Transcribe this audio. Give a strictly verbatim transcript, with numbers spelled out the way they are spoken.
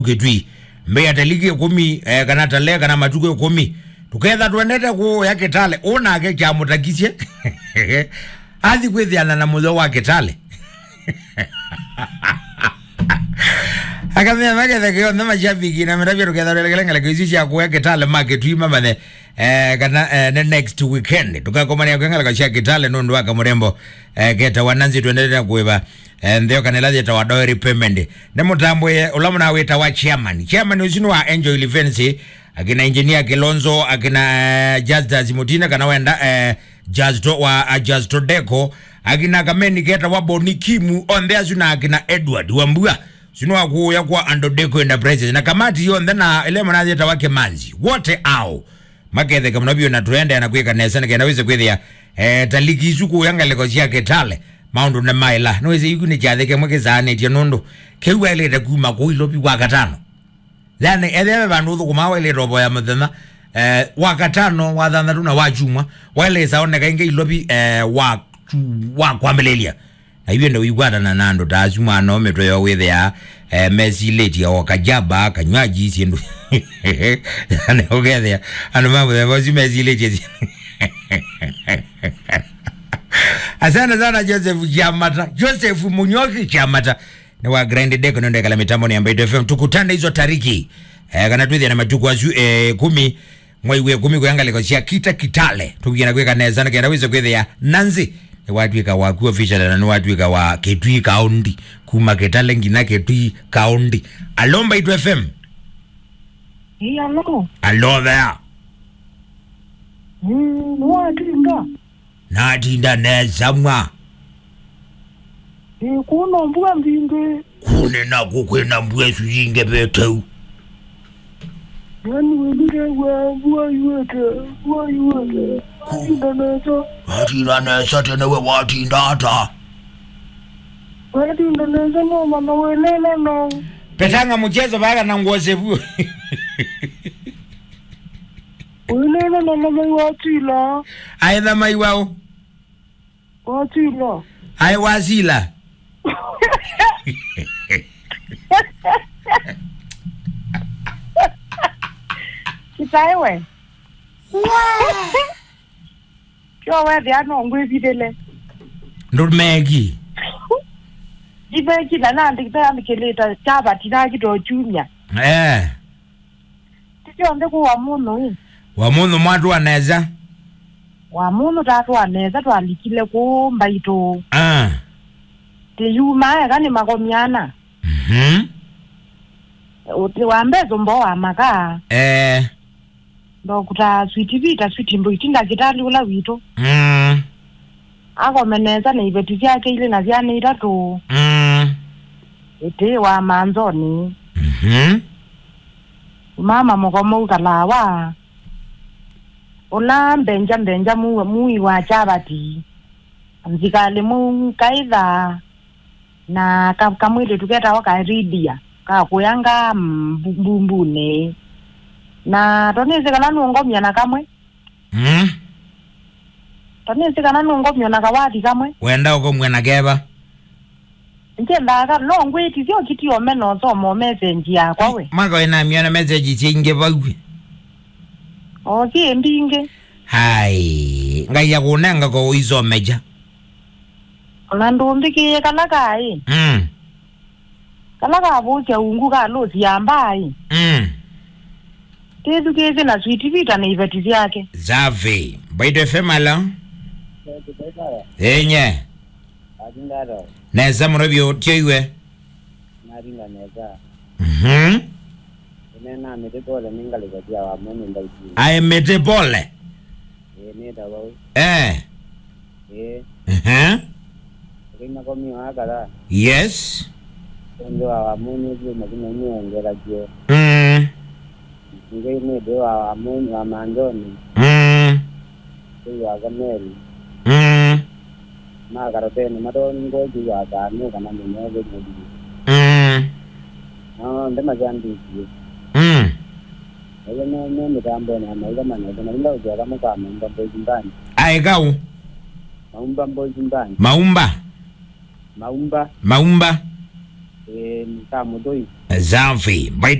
kitwi mbeya taliki kumi eh, kana tale kana matuko kumi tuketha tuendete ku ya Kitale ona ke kya mutakisye athi kwithiana na mutho wa Kitale akamya magethe kyo na mashabiki na mravyo tuketha lekelengela kizisi ya ku ya Kitale market wi mama ne eh kana eh, next weekend tukakomania kwengala ka Kitale nondo waka murembo eh, geta wananzi tuendete kuiba ndio kanela yeta wa dowry payment ne mutambo ye ulamuna weta wa chairman chairman usinu wa Enjoy Events akina engineer Kilonzo akina uh, Jazz Mutina kana wenda uh, Jazz to wa uh, Jazz to Deco akina kameni keta wa Bonikimu on there suna akina Edward Wambua sinu wa ku ya kwa Ando Deco Enterprises na kamati yo ndena ile mwana yeta wake manzi wote ao makethe kama nabyo na tuende na kuweka nesa na weze kwethia eh taliki isuku yangaleko cia Kitale maundu na maila noise yuku ni jatheke mweke zane tia nondo kewele da kuma ko ilopi wakatano then elebe bandu kuma wele robo ya mthana eh wakatano wadhana tuna wajuma wale saone kainge ilopi eh wa wa kwambelelia na hiyo ndio igwada na nando tazuma no metro yo with ya eh Messi lady ya kajaba kanywaji sindu ane ogethia anu mambo ya Messi lady asana sana Joseph Chamata Joseph Munyoki Chamata ni wa Grand Deco nende kala mitambo ni ambayo F M tukutane hizo tariki eh kana tuthi na matuku azu eh kumi mwezi wa kumi kuyangale kwa cia kita Kitale tukigena kweka neza na kenda wizo kwethia Nanzi ni watu wika wa ku official na ni watu wika wa Kitui County kuma Kitale ngina Kitui County alomba itu F M yeah hello hello there mm watu nga na tinda neza mwa e kuno mbua mbinge kune na kukwena mbue sujinge beteu yani wendire wa mbua yuwete mbua yuwete tinda neza tinda neza tenewe watinda hata tinda neza no mana welela no petanga mchezo baka na ngosevu welela na mama watila aidha mai wao watila ai wasila kitaiwe kyo we dia no ngwe bidele ndumegi ibeki na nandi kita mikeleta chaba tinaki do jumia eh tikyo ndeko wa muno wa muno mwatu aneza wa muno tatu aneza twalikile ku mbaito ah te yuma kana makomiana mhm uti wambezo mbo wa maka eh ndo kuta switi vita switi mbo itinda kitali ula wito mm ako meneza na ibeti vyake ile na vyane itatu mm ite wa manzoni mhm mama mokomo kalawa ola mbenja mbenja mu mui wa chabati mzikale mu kaidha na kamwile tuketa waka ridia ka kuyanga mbumbune na toneze kana nungomya na kamwe mhm toneze kana nungomya na kawadi kamwe wenda uko mwana geba njenda ka longwe tio kitio meno so mo message ya kwawe mako ina miona message chinge bagwe oki ndinge hai ngaya kunenga ko izo meja olando ndike kana kai mm kana ka bucha ungu ka lozi ambai mm tezu keze na switi vita na iveti yake zave baito femala enye adindaro neza murabyo tyoiwe naringa neza mhm nena metepole ningali kwa wa muno ndaiki ai metepole eh ne dawo eh eh mhm kina komi wakala yes ndio wa muno ndio mazina nyongera je mm ngai ne ndio wa muno wa mandoni mm ndio wa gameli mm na karotene madoni ngoji ya dano kana mwenyewe ngodi mm ah ndema jandi mm ile ne ne mitambo na maiga maneno na ndio ja kama kama mbambo jimbani ai gau maumba mbo maumba maumba maumba eh kama doi Zamfi. Bye.